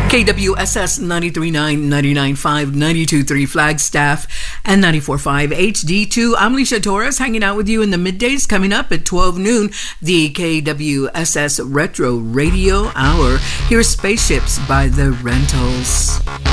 KWSS 93.9, 99.5, 92.3 Flagstaff, and 94.5 HD2. I'm Alicia Torres, hanging out with you in the middays. Coming up at 12 noon, the KWSS Retro Radio Hour. Here's Spaceships by The Rentals.